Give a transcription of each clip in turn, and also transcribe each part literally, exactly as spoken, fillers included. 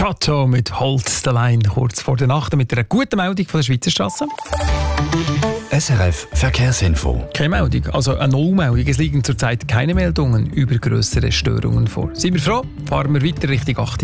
Toto mit Holz der Line kurz vor der Nacht mit einer guten Meldung von der Schweizer Straße. S R F Verkehrsinfo. Keine Meldung, also eine Nullmeldung. Es liegen zurzeit keine Meldungen über grössere Störungen vor. Seien wir froh, fahren wir weiter Richtung acht.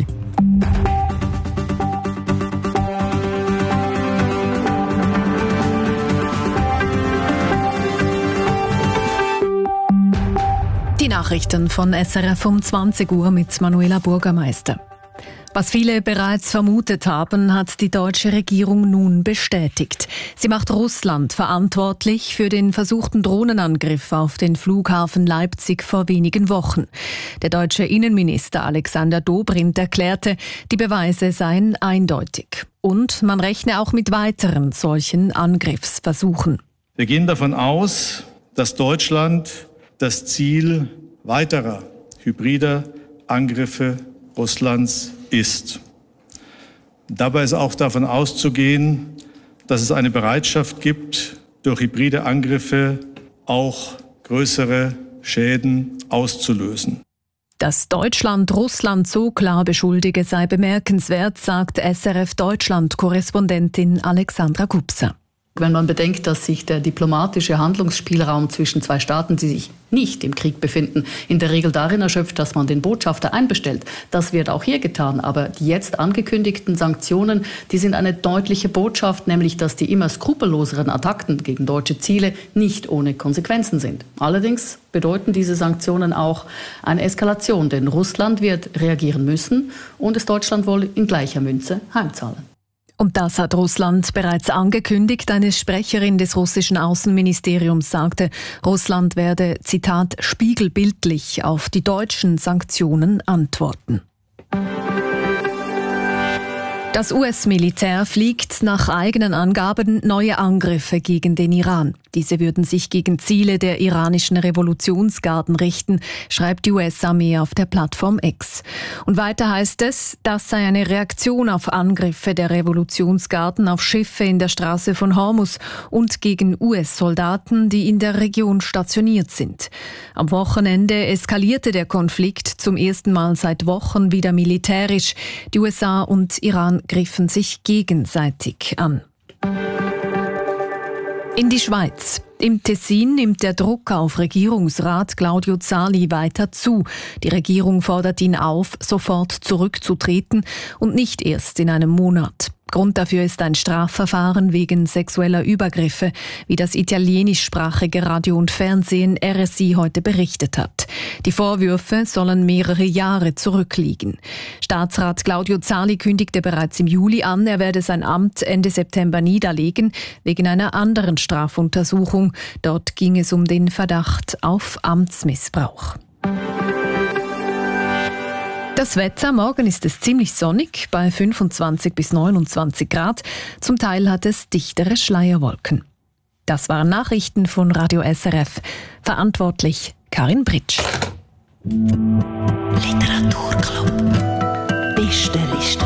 Die Nachrichten von S R F um zwanzig Uhr mit Manuela Bürgermeister. Was viele bereits vermutet haben, hat die deutsche Regierung nun bestätigt. Sie macht Russland verantwortlich für den versuchten Drohnenangriff auf den Flughafen Leipzig vor wenigen Wochen. Der deutsche Innenminister Alexander Dobrindt erklärte, die Beweise seien eindeutig. Und man rechne auch mit weiteren solchen Angriffsversuchen. Wir gehen davon aus, dass Deutschland das Ziel weiterer hybrider Angriffe Russlands ist. Dabei ist auch davon auszugehen, dass es eine Bereitschaft gibt, durch hybride Angriffe auch größere Schäden auszulösen. Dass Deutschland Russland so klar beschuldige, sei bemerkenswert, sagt S R F Deutschland-Korrespondentin Alexandra Gubser. Wenn man bedenkt, dass sich der diplomatische Handlungsspielraum zwischen zwei Staaten, die sich nicht im Krieg befinden, in der Regel darin erschöpft, dass man den Botschafter einbestellt. Das wird auch hier getan. Aber die jetzt angekündigten Sanktionen, die sind eine deutliche Botschaft, nämlich dass die immer skrupelloseren Attacken gegen deutsche Ziele nicht ohne Konsequenzen sind. Allerdings bedeuten diese Sanktionen auch eine Eskalation, denn Russland wird reagieren müssen und es Deutschland wohl in gleicher Münze heimzahlen. Und das hat Russland bereits angekündigt. Eine Sprecherin des russischen Außenministeriums sagte, Russland werde, Zitat, spiegelbildlich auf die deutschen Sanktionen antworten. Das U S-Militär fliegt nach eigenen Angaben neue Angriffe gegen den Iran. Diese würden sich gegen Ziele der iranischen Revolutionsgarden richten, schreibt die U S-Armee auf der Plattform X. Und weiter heißt es, das sei eine Reaktion auf Angriffe der Revolutionsgarden auf Schiffe in der Straße von Hormuz und gegen U S-Soldaten, die in der Region stationiert sind. Am Wochenende eskalierte der Konflikt zum ersten Mal seit Wochen wieder militärisch. Die U S A und Iran griffen sich gegenseitig an. In die Schweiz. Im Tessin nimmt der Druck auf Regierungsrat Claudio Zali weiter zu. Die Regierung fordert ihn auf, sofort zurückzutreten und nicht erst in einem Monat. Grund dafür ist ein Strafverfahren wegen sexueller Übergriffe, wie das italienischsprachige Radio und Fernsehen R S I heute berichtet hat. Die Vorwürfe sollen mehrere Jahre zurückliegen. Staatsrat Claudio Zali kündigte bereits im Juli an, er werde sein Amt Ende September niederlegen, wegen einer anderen Strafuntersuchung. Dort ging es um den Verdacht auf Amtsmissbrauch. Das Wetter, morgen ist es ziemlich sonnig, bei fünfundzwanzig bis neunundzwanzig Grad. Zum Teil hat es dichtere Schleierwolken. Das waren Nachrichten von Radio S R F. Verantwortlich Karin Britsch. Literaturclub. Beste Liste.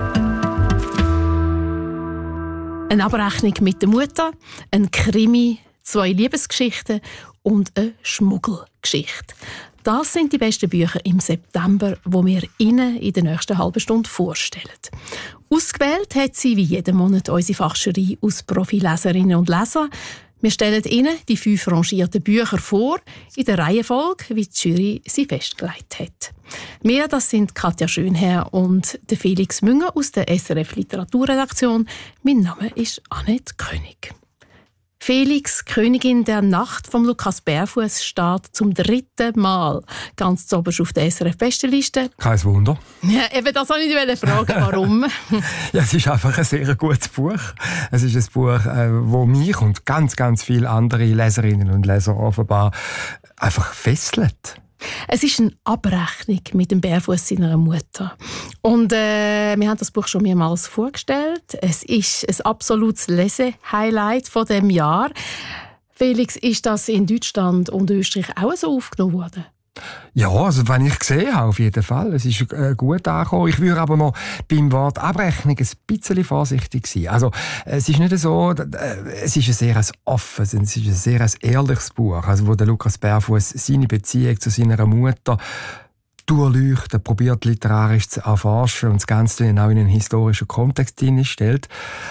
Eine Abrechnung mit der Mutter, ein Krimi, zwei Liebesgeschichten und eine Schmuggelgeschichte. Das sind die besten Bücher im September, die wir Ihnen in der nächsten halben Stunde vorstellen. Ausgewählt hat sie wie jeden Monat unsere Fachjury aus Profileserinnen und Lesern. Wir stellen Ihnen die fünf rangierten Bücher vor, in der Reihenfolge, wie die Jury sie festgelegt hat. Wir, das sind Katja Schönherr und der Felix Münger aus der S R F Literaturredaktion. Mein Name ist Annette König. Felix, Königin der Nacht von Lukas Bärfuss, steht zum dritten Mal ganz oberst auf der S R F-Bestenliste. Kein Wunder. Ja, eben das wollte ich fragen, warum? Ja, es ist einfach ein sehr gutes Buch. Es ist ein Buch, das mich und ganz, ganz viele andere Leserinnen und Leser offenbar einfach fesselt. Es ist eine Abrechnung mit dem Bärfuss seiner Mutter. Und äh, wir haben das Buch schon mehrmals vorgestellt. Es ist ein absolutes Lesehighlight von dem Jahr. Felix, ist das in Deutschland und Österreich auch so aufgenommen worden? Ja, also wenn ich gesehen habe, auf jeden Fall. Es ist äh, gut angekommen. Ich würde aber noch beim Wort Abrechnung ein bisschen vorsichtig sein. Also es ist nicht so, äh, es ist ein sehr offenes, es ist ein sehr ehrliches Buch, also wo der Lukas Bärfuss seine Beziehung zu seiner Mutter durchleuchtet, probiert literarisch zu erforschen und das Ganze dann auch in einen historischen Kontext hineinstellt.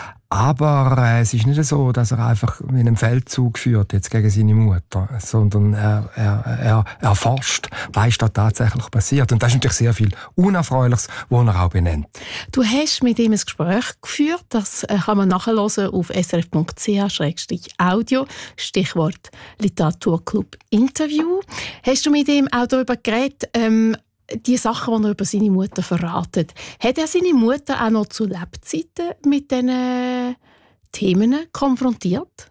Aber äh, es ist nicht so, dass er einfach in einem Feldzug führt jetzt gegen seine Mutter, sondern er, er, er erforscht, was ist da tatsächlich passiert. Und das ist natürlich sehr viel Unerfreuliches, was er auch benennt. Du hast mit ihm ein Gespräch geführt, das kann man nachhören auf s r f punkt c h slash audio, Stichwort Literaturclub Interview. Hast du mit ihm auch darüber geredet, ähm, die Sachen, die er über seine Mutter verratet? Hat er seine Mutter auch noch zu Lebzeiten mit diesen Themen konfrontiert?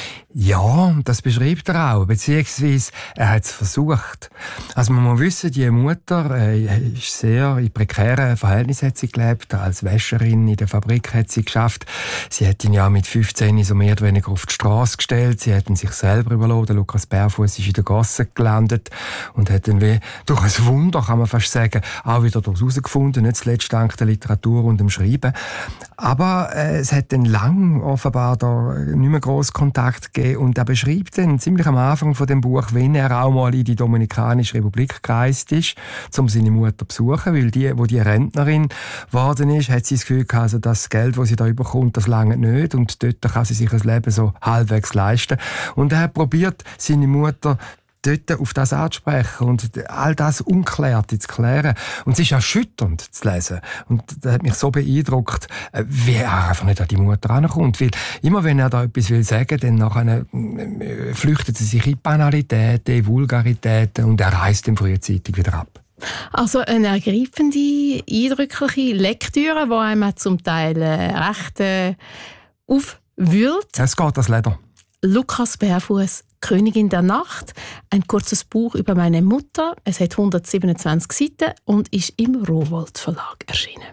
Ja, das beschreibt er auch, beziehungsweise er hat es versucht. Also man muss wissen, die Mutter äh, ist sehr in prekären Verhältnissen hat sie gelebt. Als Wäscherin in der Fabrik hat sie geschafft. Sie hat ihn ja mit fünfzehn so mehr oder weniger auf die Straße gestellt. Sie hat ihn sich selber überlassen. Der Lukas Bärfuss ist in der Gasse gelandet und hat dann wie durch ein Wunder, kann man fast sagen, auch wieder daraus herausgefunden, nicht zuletzt dank der Literatur und dem Schreiben. Aber äh, es hat dann lang offenbar da nicht mehr gross Kontakt gegeben. Und er beschreibt dann ziemlich am Anfang von dem Buch, wenn er auch mal in die Dominikanische Republik gereist ist, um seine Mutter zu besuchen, weil die, wo die Rentnerin geworden ist, hat sie das Gefühl gehabt, also das Geld, das sie da überkommt, das lange nicht und dort kann sie sich das Leben so halbwegs leisten. Und er hat probiert, seine Mutter dort auf das anzusprechen und all das Unklärte zu klären. Und es ist erschütternd zu lesen. Und das hat mich so beeindruckt, wie er einfach nicht an die Mutter rankommt. Weil immer wenn er da etwas will sagen, dann nachher flüchtet sie sich in Banalitäten, in Vulgaritäten und er reist dann frühzeitig wieder ab. Also eine ergreifende, eindrückliche Lektüre, die einem zum Teil recht äh, aufwühlt. Es geht das Leder. Lukas Bärfuss, Königin der Nacht, ein kurzes Buch über meine Mutter. Es hat hundertsiebenundzwanzig Seiten und ist im Rowohlt Verlag erschienen.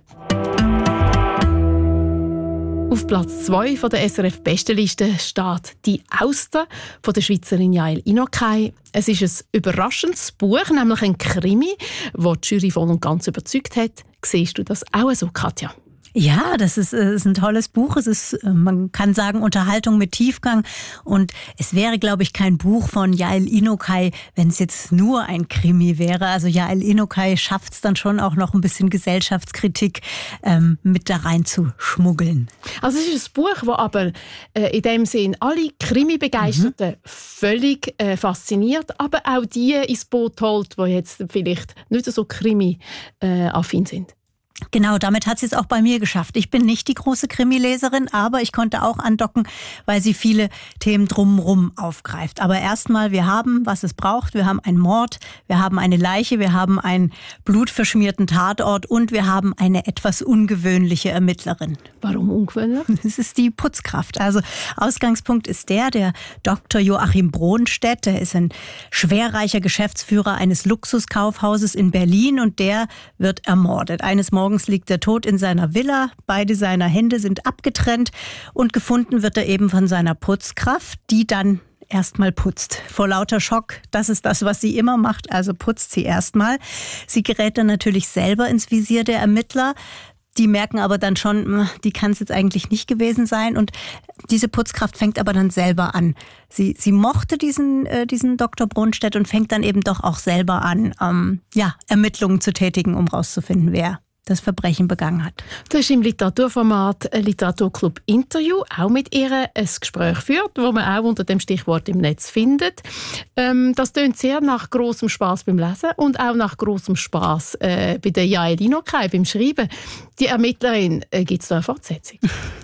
Auf Platz zwei der S R F-Bestenliste steht «Die Auster» von der Schweizerin Jael Inokay. Es ist ein überraschendes Buch, nämlich ein Krimi, das die Jury voll und ganz überzeugt hat. Siehst du das auch so, Katja? Ja, das ist, ist ein tolles Buch. Es ist, man kann sagen, Unterhaltung mit Tiefgang. Und es wäre, glaube ich, kein Buch von Jael Inokay, wenn es jetzt nur ein Krimi wäre. Also Jael Inokay schafft es dann schon auch noch ein bisschen Gesellschaftskritik ähm, mit da rein zu schmuggeln. Also es ist ein Buch, das aber äh, in dem Sinn alle Krimi-Begeisterten mhm. völlig äh, fasziniert, aber auch die ins Boot holt, die jetzt vielleicht nicht so Krimi-affin äh, sind. Genau, damit hat sie es auch bei mir geschafft. Ich bin nicht die große Krimileserin, aber ich konnte auch andocken, weil sie viele Themen drumherum aufgreift. Aber erstmal, wir haben, was es braucht. Wir haben einen Mord, wir haben eine Leiche, wir haben einen blutverschmierten Tatort und wir haben eine etwas ungewöhnliche Ermittlerin. Warum ungewöhnlich? Es ist die Putzkraft. Also Ausgangspunkt ist der, der Doktor Joachim Bronstedt, der ist ein schwerreicher Geschäftsführer eines Luxuskaufhauses in Berlin und der wird ermordet. Eines Morgens liegt er tot in seiner Villa, beide seiner Hände sind abgetrennt und gefunden wird er eben von seiner Putzkraft, die dann erstmal putzt. Vor lauter Schock, das ist das, was sie immer macht, also putzt sie erstmal. Sie gerät dann natürlich selber ins Visier der Ermittler. Die merken aber dann schon, die kann es jetzt eigentlich nicht gewesen sein. Und diese Putzkraft fängt aber dann selber an. Sie, sie mochte diesen, äh, diesen Doktor Bronstedt und fängt dann eben doch auch selber an, ähm, ja, Ermittlungen zu tätigen, um rauszufinden, wer das Verbrechen begangen hat. Du hast im Literaturformat Literaturclub Interview auch mit ihr ein Gespräch geführt, das man auch unter dem Stichwort im Netz findet. Ähm, das tönt sehr nach grossem Spass beim Lesen und auch nach grossem Spass äh, bei der Jael Inokay beim Schreiben. Die Ermittlerin, äh, gibt es da eine Fortsetzung?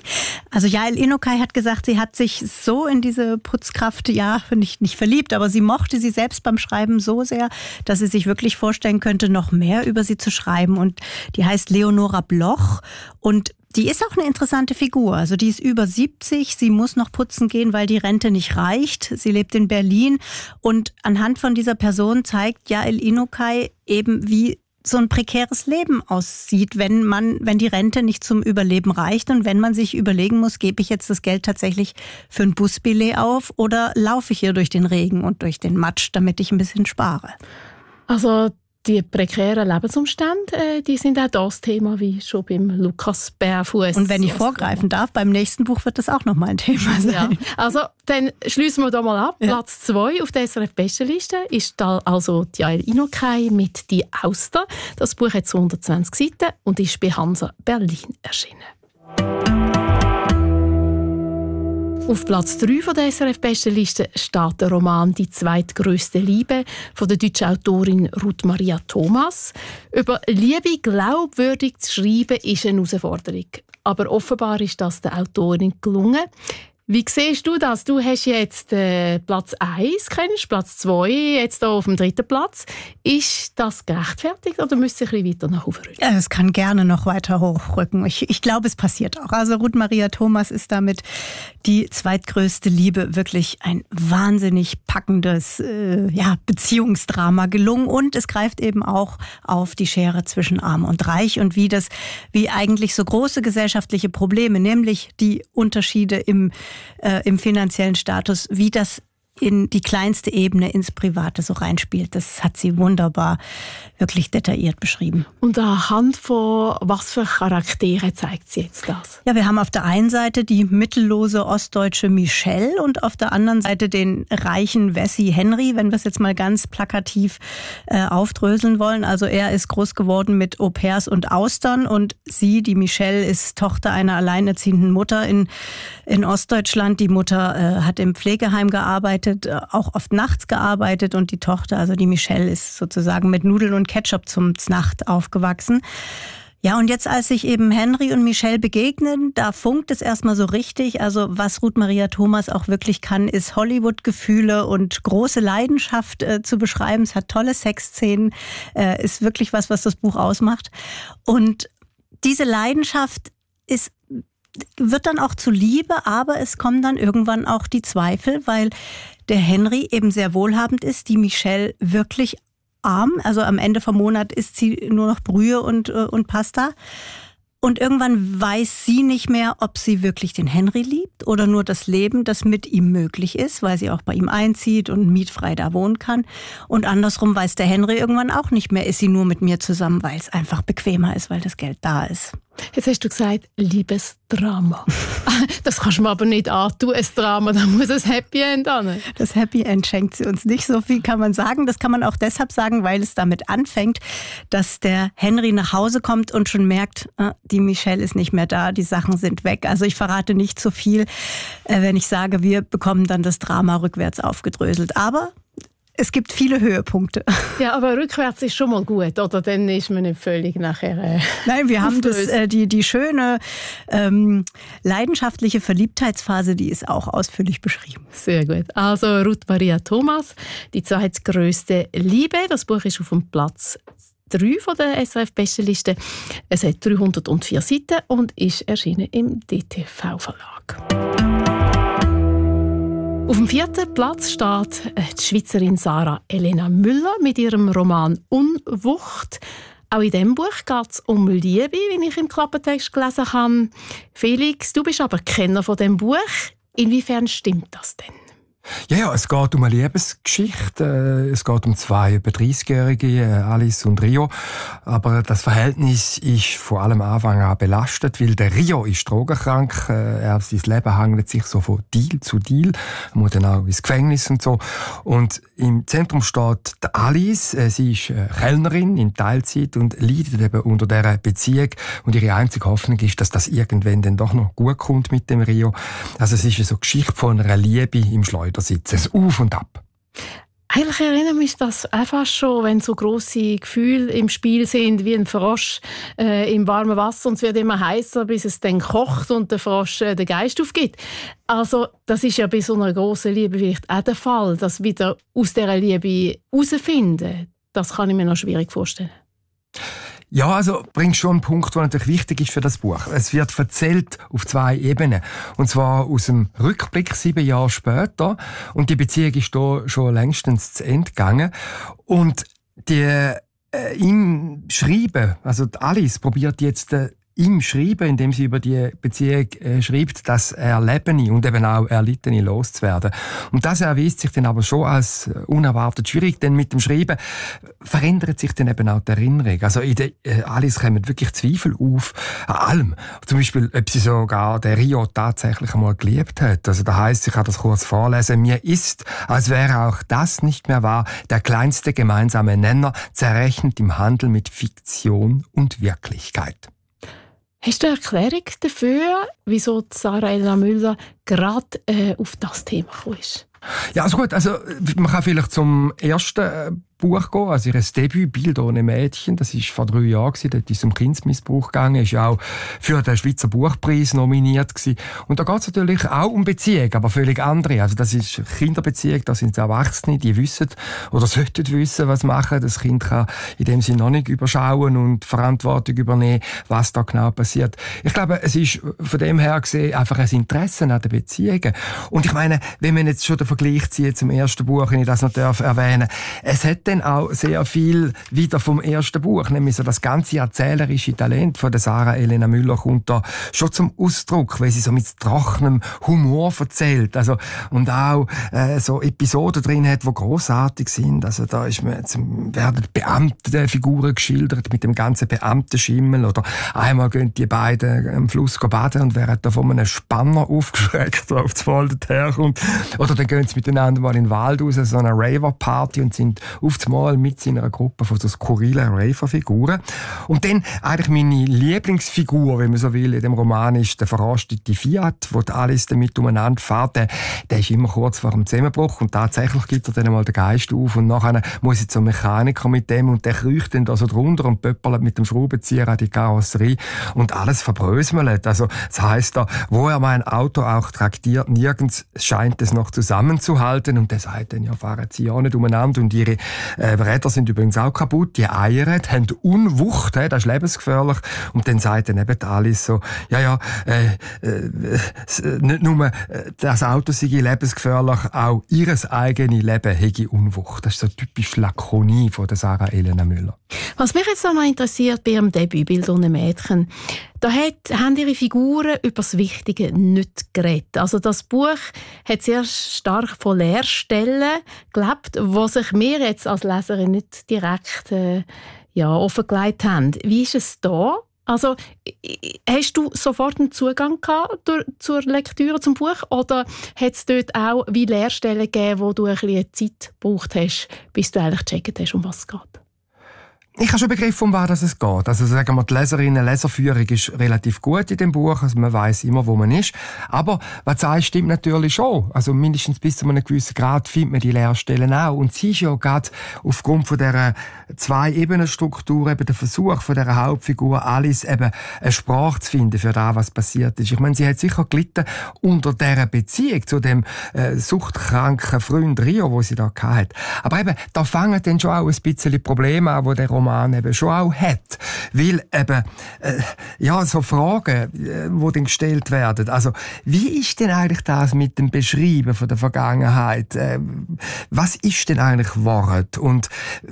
Also Jael Inokay hat gesagt, sie hat sich so in diese Putzkraft, ja, nicht, nicht verliebt, aber sie mochte sie selbst beim Schreiben so sehr, dass sie sich wirklich vorstellen könnte, noch mehr über sie zu schreiben. Und die heißt Leonora Bloch und die ist auch eine interessante Figur. Also die ist über siebzig, sie muss noch putzen gehen, weil die Rente nicht reicht. Sie lebt in Berlin und anhand von dieser Person zeigt Jael Inokay eben, wie so ein prekäres Leben aussieht, wenn man, wenn die Rente nicht zum Überleben reicht und wenn man sich überlegen muss, gebe ich jetzt das Geld tatsächlich für ein Busbillet auf oder laufe ich hier durch den Regen und durch den Matsch, damit ich ein bisschen spare. Also die prekären Lebensumstände, äh, die sind auch das Thema, wie schon beim Lukas Bärfuss. Und wenn ich vorgreifen darf, beim nächsten Buch wird das auch noch mal ein Thema sein. Ja. Also, dann schließen wir da mal ab. Ja. Platz zwei auf der S R F-Bestenliste ist da also die Jael Inokai mit «Die Auster». Das Buch hat zweihundertzwanzig Seiten und ist bei Hansa Berlin erschienen. Auf Platz drei von der S R F-Bestenliste steht der Roman «Die zweitgrößte Liebe» von der deutschen Autorin Ruth Maria Thomas. Über Liebe glaubwürdig zu schreiben, ist eine Herausforderung. Aber offenbar ist das der Autorin gelungen. Wie siehst du das? Du hast jetzt äh, Platz eins, kennst, Platz zwei, jetzt hier auf dem dritten Platz. Ist das gerechtfertigt oder müsste es ein bisschen weiter nach oben rücken? Ja, es kann gerne noch weiter hochrücken. Ich, ich glaube, es passiert auch. Also Ruth Maria Thomas ist damit die zweitgrößte Liebe wirklich ein wahnsinnig packendes äh, ja, Beziehungsdrama gelungen. Und es greift eben auch auf die Schere zwischen Arm und Reich und wie das, wie eigentlich so große gesellschaftliche Probleme, nämlich die Unterschiede im Äh, im finanziellen Status, wie das in die kleinste Ebene ins Private so reinspielt. Das hat sie wunderbar, wirklich detailliert beschrieben. Und anhand von was für Charaktere zeigt sie jetzt das? Ja, wir haben auf der einen Seite die mittellose ostdeutsche Michelle und auf der anderen Seite den reichen Wessi Henry, wenn wir es jetzt mal ganz plakativ äh, aufdröseln wollen. Also er ist groß geworden mit Au-pairs und Austern und sie, die Michelle, ist Tochter einer alleinerziehenden Mutter in, in Ostdeutschland. Die Mutter äh, hat im Pflegeheim gearbeitet, auch oft nachts gearbeitet und die Tochter, also die Michelle, ist sozusagen mit Nudeln und Ketchup zum Znacht aufgewachsen. Ja, und jetzt, als sich eben Henry und Michelle begegnen, da funkt es erstmal so richtig. Also was Ruth Maria Thomas auch wirklich kann, ist Hollywood-Gefühle und große Leidenschaft äh, zu beschreiben. Es hat tolle Sexszenen, äh, ist wirklich was, was das Buch ausmacht. Und diese Leidenschaft ist wird dann auch zu Liebe, aber es kommen dann irgendwann auch die Zweifel, weil der Henry eben sehr wohlhabend ist, die Michelle wirklich arm, also am Ende vom Monat isst sie nur noch Brühe und, und Pasta. Und irgendwann weiß sie nicht mehr, ob sie wirklich den Henry liebt oder nur das Leben, das mit ihm möglich ist, weil sie auch bei ihm einzieht und mietfrei da wohnen kann. Und andersrum weiß der Henry irgendwann auch nicht mehr, ist sie nur mit mir zusammen, weil es einfach bequemer ist, weil das Geld da ist. Jetzt hast du gesagt, Liebesdrama. Das kannst du mir aber nicht antun, ein Drama, da muss ein Happy End an. Das Happy End schenkt sie uns nicht, so viel kann man sagen. Das kann man auch deshalb sagen, weil es damit anfängt, dass der Henry nach Hause kommt und schon merkt, die Michelle ist nicht mehr da, die Sachen sind weg. Also ich verrate nicht so viel, wenn ich sage, wir bekommen dann das Drama rückwärts aufgedröselt. Aber es gibt viele Höhepunkte. Ja, aber rückwärts ist schon mal gut, oder? Dann ist man nicht völlig nachher äh, Nein, wir haben das, äh, die, die schöne, ähm, leidenschaftliche Verliebtheitsphase, die ist auch ausführlich beschrieben. Sehr gut. Also Ruth Maria Thomas, die zweitgrößte Liebe. Das Buch ist auf dem Platz drei von der S R F-Bestenliste. Es hat dreihundertvier Seiten und ist erschienen im D T V-Verlag. Auf dem vierten Platz steht die Schweizerin Sarah Elena Müller mit ihrem Roman «Unwucht». Auch in diesem Buch geht es um Liebe, wie ich im Klappentext gelesen habe. Felix, du bist aber Kenner von diesem Buch. Inwiefern stimmt das denn? Ja, ja, es geht um eine Liebesgeschichte. Es geht um zwei über dreißigjährige, Alice und Rio. Aber das Verhältnis ist von allem Anfang an belastet, weil der Rio ist drogenkrank. Er, sein Leben hangelt sich so von Deal zu Deal. Er muss dann auch ins Gefängnis und so. Und im Zentrum steht die Alice. Sie ist Kellnerin in Teilzeit und leidet eben unter dieser Beziehung. Und ihre einzige Hoffnung ist, dass das irgendwann dann doch noch gut kommt mit dem Rio. Also es ist so eine Geschichte von einer Liebe im Schleuder. Sitzen, es auf und ab. Eigentlich erinnert mich das einfach schon, wenn so grosse Gefühle im Spiel sind, wie ein Frosch äh, im warmen Wasser und es wird immer heißer, bis es dann kocht und der Frosch äh, den Geist aufgibt. Also das ist ja bei so einer grossen Liebe vielleicht auch der Fall, dass wieder aus dieser Liebe herausfinden. Das kann ich mir noch schwierig vorstellen. Ja, also bringt schon einen Punkt, der natürlich wichtig ist für das Buch. Es wird erzählt auf zwei Ebenen. Und zwar aus dem Rückblick sieben Jahre später. Und die Beziehung ist da schon längstens zu Ende gegangen. Und die, äh, im Schreiben, also die Alice probiert jetzt äh, im Schreiben, indem sie über die Beziehung äh, schreibt, das Erlebene und eben auch Erlittene loszuwerden. Und das erweist sich dann aber schon als unerwartet schwierig, denn mit dem Schreiben verändert sich dann eben auch die Erinnerung. Also in der äh, Alice kommen wirklich Zweifel auf an allem. Zum Beispiel, ob sie sogar den Rio tatsächlich einmal geliebt hat. Also da heisst, ich kann das kurz vorlesen, mir ist, als wäre auch das nicht mehr wahr, der kleinste gemeinsame Nenner, zerrechnet im Handel mit Fiktion und Wirklichkeit. Hast du eine Erklärung dafür, wieso Sarah Elena Müller gerade äh, auf das Thema gekommen ist? Ja, also gut, also man kann vielleicht zum ersten äh, Buch gehen, also ihr Debüt «Bild ohne Mädchen», das war vor drei Jahren, dort ist es um Kindesmissbrauch gegangen, ist ja auch für den Schweizer Buchpreis nominiert gewesen. Und da geht es natürlich auch um Beziehung, aber völlig andere. Also das ist Kinderbeziehung, da sind es Erwachsene, die wissen oder sollten wissen, was machen. Das Kind kann in dem Sinne noch nicht überschauen und Verantwortung übernehmen, was da genau passiert. Ich glaube, es ist von dem her gesehen einfach ein Interesse an den Beziehungen. Und ich meine, wenn man jetzt schon den Vergleich zieht zum ersten Buch, wenn ich das noch darf erwähnen, es hat dann auch sehr viel wieder vom ersten Buch, nämlich so das ganze erzählerische Talent von der Sarah Elena Müller kommt da schon zum Ausdruck, weil sie so mit trockenem Humor erzählt, also und auch äh, so Episoden drin hat, die grossartig sind. Also da ist man, werden Beamtenfiguren geschildert mit dem ganzen Beamtenschimmel oder einmal gehen die beiden am Fluss baden und werden da von einem Spanner aufgeschreckt, der auf das Waldet herkommt. Oder dann gehen sie miteinander mal in den Wald raus, so eine Raver-Party und sind auf das Mal mit seiner Gruppe von so skurrilen Raver-Figuren. Und dann eigentlich meine Lieblingsfigur, wenn man so will, in dem Roman ist der verrostete Fiat, wo die Alice damit umeinander fährt. Der, der ist immer kurz vor dem Zusammenbruch und tatsächlich gibt er dann mal den Geist auf und nachher muss ich zum Mechaniker mit dem und der kriecht dann da so drunter und pöppelt mit dem Schraubenzieher an die Karosserie und alles verbröselt. Also das heisst da, wo er mein Auto auch traktiert, nirgends scheint es noch zusammenzuhalten und der sagt dann, ja, fahren sie ja nicht umeinander und ihre äh, Räder sind übrigens auch kaputt, die eiern, haben Unwucht, he, das ist lebensgefährlich. Und dann sagt dann eben Alice so, ja, ja, äh, äh, nicht nur äh, das Auto sei lebensgefährlich, auch ihres eigene Leben hätte Unwucht. Das ist so typisch Lakonie von der Sarah Elena Müller. Was mich jetzt noch interessiert bei ihrem Debüt «Bild ohne Mädchen», da hat, haben ihre Figuren über das Wichtige nicht geredet. Also das Buch hat sehr stark von Leerstellen gelebt, die sich mir jetzt als Leserin nicht direkt äh, ja, offengelegt haben. Wie ist es da? Also, hast du sofort einen Zugang gehabt durch, zur Lektüre zum Buch oder hat es dort auch wie Leerstellen gegeben, wo du ein bisschen Zeit gebraucht hast, bis du eigentlich gecheckt hast, um was es geht? Ich habe schon begriffen, um was es geht. Also sagen wir, die Leserinnen-Leserführung ist relativ gut in dem Buch. Also man weiss immer, wo man ist. Aber was du sagst, stimmt natürlich schon. Also mindestens bis zu einem gewissen Grad findet man die Leerstellen auch. Und sie ist ja gerade aufgrund von dieser Zwei-Ebenen-Struktur eben der Versuch von dieser Hauptfigur Alice eben eine Sprache zu finden für das, was passiert ist. Ich meine, sie hat sicher gelitten unter dieser Beziehung zu dem äh, suchtkranken Freund Rio, wo sie da hatte. Aber eben, da fangen dann schon auch ein bisschen Probleme an, wo der Roman eben schon auch hat. Weil eben, äh, ja, so Fragen, äh, die dann gestellt werden. Also, wie ist denn eigentlich das mit dem Beschreiben von der Vergangenheit? Äh, was ist denn eigentlich Wort? Und äh,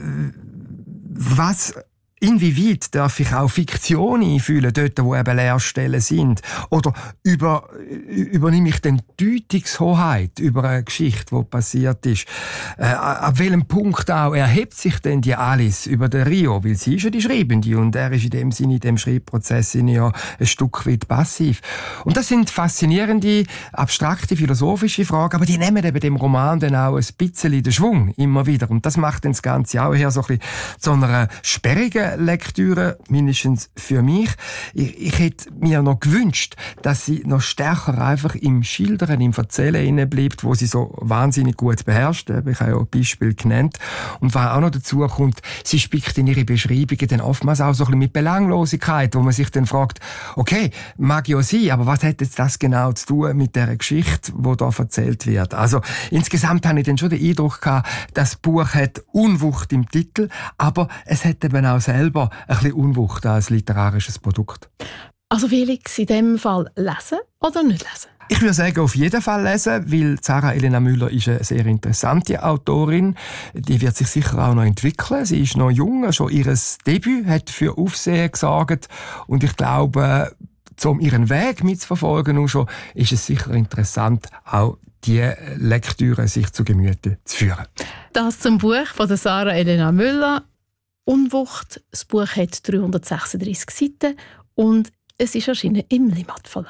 was... Inwieweit darf ich auch Fiktion einfühlen, dort, wo eben Leerstellen sind? Oder über, übernehme ich den Deutungshoheit über eine Geschichte, die passiert ist? Äh, ab welchem Punkt auch erhebt sich denn die Alice über den Rio? Weil sie ist ja die Schreibende und er ist in dem Sinne, in dem Schreibprozess ja ein Stück weit passiv. Und das sind faszinierende, abstrakte, philosophische Fragen, aber die nehmen eben dem Roman dann auch ein bisschen den Schwung immer wieder. Und das macht dann das Ganze auch eher so ein bisschen zu einer sperrigen Lektüre, mindestens für mich. Ich, ich hätte mir noch gewünscht, dass sie noch stärker einfach im Schildern, im Erzählen inne bleibt, wo sie so wahnsinnig gut beherrscht. Ich habe ja ein Beispiel genannt. Und was auch noch dazu kommt, sie spickt in ihre Beschreibungen dann oftmals auch so ein bisschen mit Belanglosigkeit, wo man sich dann fragt, okay, mag ja sein, aber was hat jetzt das genau zu tun mit der Geschichte, die da erzählt wird? Also insgesamt habe ich dann schon den Eindruck gehabt, das Buch hat Unwucht im Titel, aber es hat eben auch selber ein bisschen Unwucht als literarisches Produkt. Also Felix, in diesem Fall lesen oder nicht lesen? Ich würde sagen, auf jeden Fall lesen, weil Sarah Elena Müller ist eine sehr interessante Autorin. Die wird sich sicher auch noch entwickeln. Sie ist noch jung, schon ihr Debüt hat für Aufsehen gesorgt. Und ich glaube, um ihren Weg mitzuverfolgen, auch schon, ist es sicher interessant, auch die Lektüre sich zu Gemüte zu führen. Das zum Buch von der Sarah Elena Müller. Unwucht. Das Buch hat dreihundertsechsunddreissig Seiten und es ist erschienen im Limmat Verlag.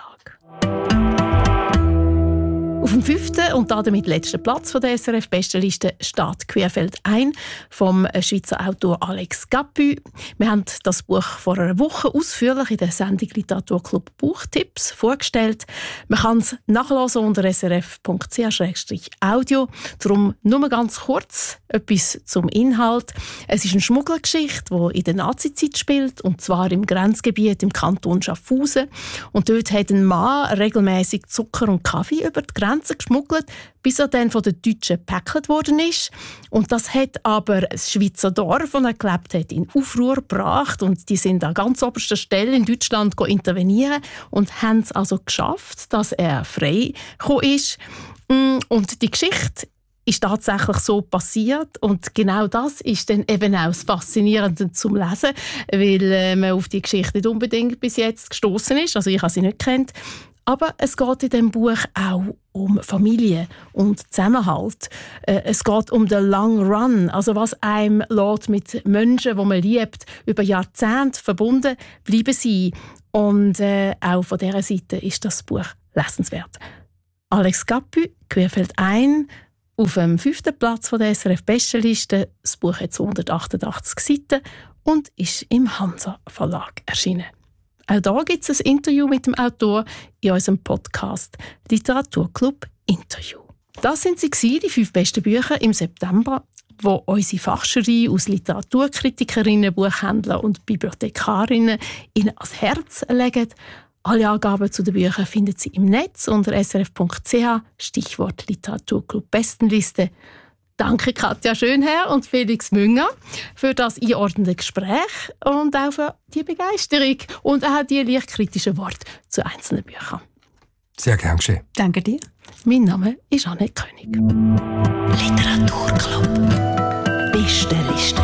Auf dem fünften und damit letzten Platz von der S R F-Bestenliste steht «Querfeld ein» vom Schweizer Autor Alex Capu. Wir haben das Buch vor einer Woche ausführlich in der Sendung Literaturclub Buchtipps vorgestellt. Man kann es nachlesen unter s r f punkt c h slash audio. Darum nur ganz kurz etwas zum Inhalt. Es ist eine Schmugglergeschichte, die in der Nazizeit spielt, und zwar im Grenzgebiet im Kanton Schaffhausen. Und dort hat ein Mann regelmäßig Zucker und Kaffee über die Grenze geschmuggelt, bis er dann von den Deutschen gepäckelt worden ist. Und das hat aber das Schweizer Dorf, wo er gelebt hat, in Aufruhr gebracht. Und die sind an ganz oberster Stelle in Deutschland intervenieren und haben es also geschafft, dass er frei gekommen ist. Und die Geschichte ist tatsächlich so passiert, und genau das ist dann eben auch das Faszinierende zum Lesen, weil äh, man auf die Geschichte nicht unbedingt bis jetzt gestoßen ist. Also ich habe sie nicht gekannt. Aber es geht in diesem Buch auch um Familie und Zusammenhalt. Äh, es geht um den Long Run, also was einem lässt mit Menschen, die man liebt, über Jahrzehnte verbunden bleiben sein. Und äh, auch von dieser Seite ist das Buch lesenswert. Alex Capu, «Querfeld ein», auf dem fünften Platz von der S R F-Bestenliste. Das Buch hat zweihundertachtundachtzig Seiten und ist im Hansa Verlag erschienen. Auch da gibt es ein Interview mit dem Autor in unserem Podcast Literaturclub Interview. Das sind sie gewesen, die fünf besten Bücher im September, wo unsere Fachjury aus Literaturkritikerinnen, Buchhändlern und Bibliothekarinnen Ihnen ans Herz legen. Alle Angaben zu den Büchern finden Sie im Netz unter s r f punkt c h, Stichwort Literaturclub Bestenliste. Danke Katja Schönherr und Felix Münger für das einordnende Gespräch und auch für die Begeisterung und auch die leicht kritischen Worte zu einzelnen Büchern. Sehr gern geschehen. Danke dir. Mein Name ist Anne König. Literaturclub. Bestenliste.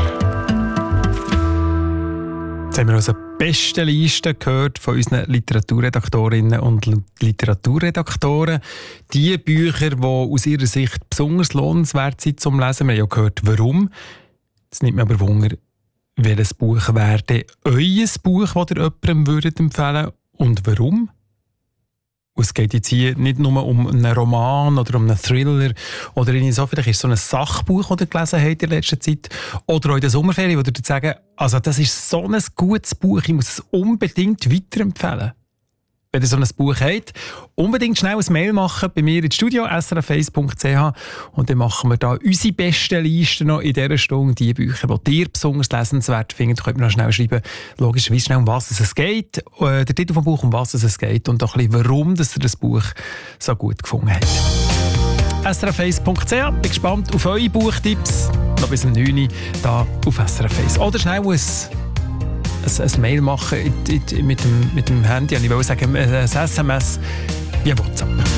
Jetzt haben wir also die beste Liste gehört von unseren Literaturredaktorinnen und Literaturredaktoren. Die Bücher, die aus ihrer Sicht besonders lohnenswert sind zum Lesen. Wir haben ja gehört, warum. Jetzt nimmt mir aber Wunder, welches Buch wäre euer Buch, das ihr jemandem würdet empfehlen würdet und warum? Und es geht jetzt hier nicht nur um einen Roman oder um einen Thriller oder so. Vielleicht ist es so ein Sachbuch, das ihr gelesen habt in letzter Zeit. Oder auch in der Sommerferien, wo ihr sagen, also das ist so ein gutes Buch, ich muss es unbedingt weiterempfehlen. Wenn ihr so ein Buch habt, unbedingt schnell ein Mail machen bei mir ins Studio, s r f eins punkt c h, und dann machen wir da unsere besten Listen noch in dieser Stunde. Die Bücher, die ihr besonders lesenswert findet, könnt ihr noch schnell schreiben, logischerweise schnell, um was es geht, äh, der Titel vom Buch, um was es geht und auch ein bisschen, warum dass ihr das Buch so gut gefunden habt. s r f eins punkt c h, bin gespannt auf eure Buchtipps, noch bis um neun Uhr da auf S R F eins. Oder schnell ein ein Mail machen mit dem, mit dem Handy, und ich will sagen, ein S M S via WhatsApp.